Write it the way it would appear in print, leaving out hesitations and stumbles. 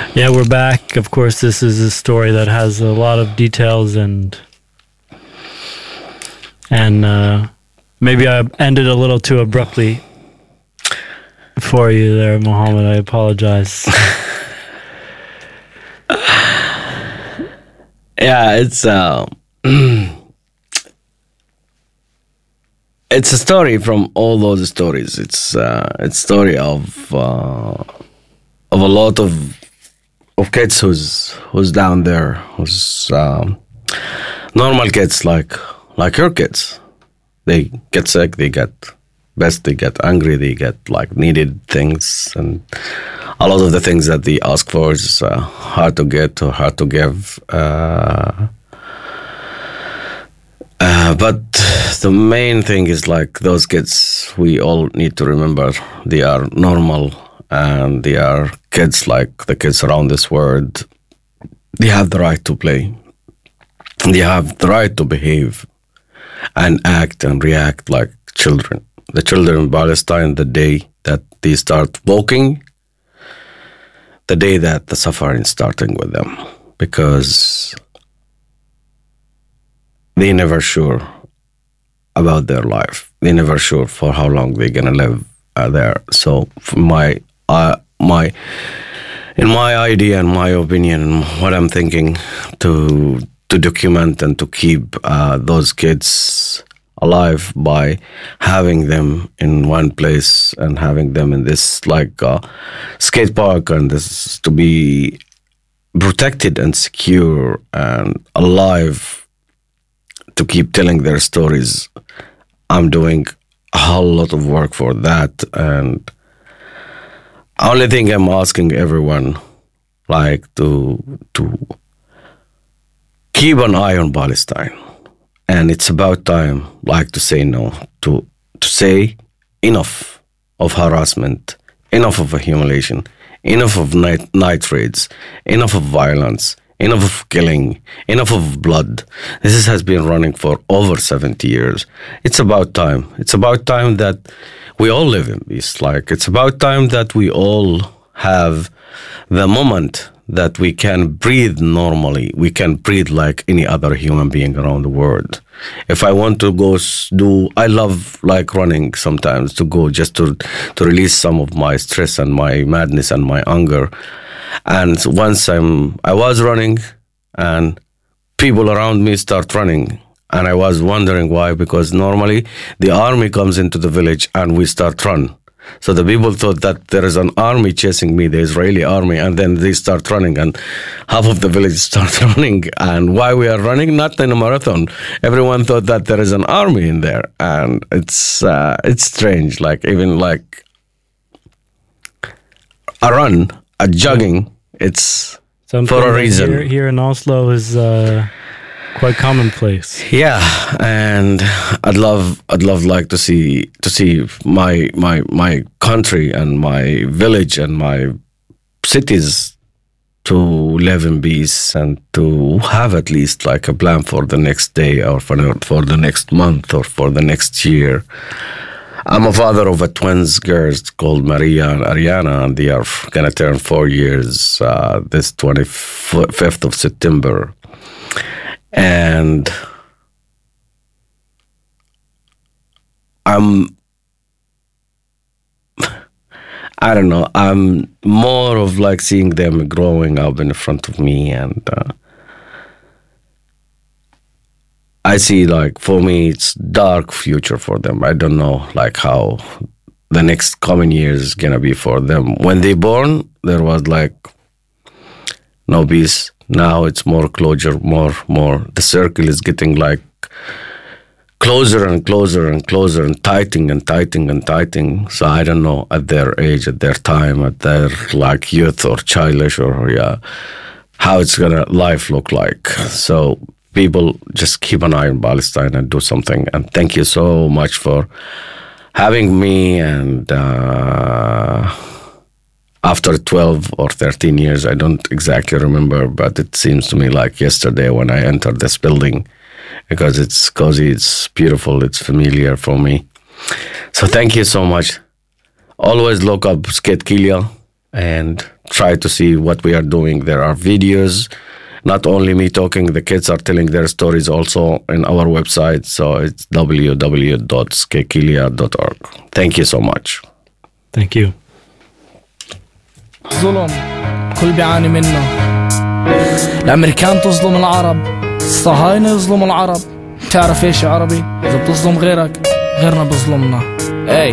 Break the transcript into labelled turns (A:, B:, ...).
A: Yeah, we're back. Of course, this is a story that has a lot of details and maybe I ended a little too abruptly for you there, Mohammed. I apologize.
B: Yeah, it's a story from all those stories. It's a story of a lot of kids who's down there, who's normal kids like your kids. They get sick, they get best, they get angry, they get like needed things, and a lot of the things that they ask for is hard to get or hard to give. But the main thing is like those kids, we all need to remember they are normal and they are kids like the kids around this world. They have the right to play. They have the right to behave and act and react like children. The children in Palestine, the day that they start walking, the day that the suffering is starting with them, because they never sure about their life. They never sure for how long they're gonna live there. So, in my idea and my opinion, what I'm thinking to document and to keep those kids alive by having them in one place and having them in this like skate park, and this to be protected and secure and alive to keep telling their stories. I'm doing a whole lot of work for that, and only thing I'm asking everyone like to keep an eye on Palestine. And it's about time, like, to say no, to say enough of harassment, enough of humiliation, enough of night raids, enough of violence, enough of killing, enough of blood. This has been running for over 70 years. It's about time. It's about time that we all live in peace. Like, it's about time that we all have the moment that we can breathe normally. We can breathe like any other human being around the world. If I want to go I love like running sometimes, to go just to release some of my stress and my madness and my anger. And once I was running and people around me start running. And I was wondering why, because normally the army comes into the village and we start run. So the people thought that there is an army chasing me, the Israeli army, and then they start running, and half of the village start running. And why we are running? Not in a marathon. Everyone thought that there is an army in there, and it's strange. Like, even like a run, a jogging, it's
A: Something
B: for a reason.
A: Here in Oslo is quite commonplace.
B: Yeah, and I'd love like to see my country and my village and my cities to live in peace and to have at least like a plan for the next day or for the next month or for the next year. I'm a father of a twins girls called Maria and Ariana, and they are gonna turn 4 years this 25th of September. And I don't know, I'm more of like seeing them growing up in front of me, and I see, like, for me, it's dark future for them. I don't know, like, how the next coming years is gonna be for them. When they born, there was like no peace. Now it's more closure, more. The circle is getting like closer and closer and closer and tightening and tightening and tightening. So I don't know, at their age, at their time, at their like youth or childish or how it's gonna life look like. So people, just keep an eye on Palestine and do something. And thank you so much for having me. And after 12 or 13 years, I don't exactly remember, but it seems to me like yesterday when I entered this building, because it's cozy, it's beautiful, it's familiar for me. So thank you so much. Always look up Skate Kilia and try to see what we are doing. There are videos, not only me talking, the kids are telling their stories also in our website. So it's www.skekilia.org. Thank you so much.
A: Thank you.
C: ظلم كل بيعاني منه. الأمريكان تظلم العرب، الصهاينة يظلموا العرب. تعرف ايش يا عربي؟ إذا بتظلم غيرك غيرنا بظلمنا.